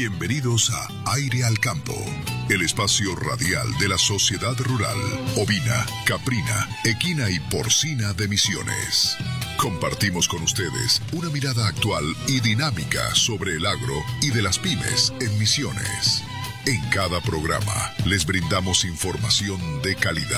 Bienvenidos a Aire al Campo, el espacio radial de la sociedad rural, ovina, caprina, equina y porcina de Misiones. Compartimos con ustedes una mirada actual y dinámica sobre el agro y de las pymes en Misiones. En cada programa les brindamos información de calidad.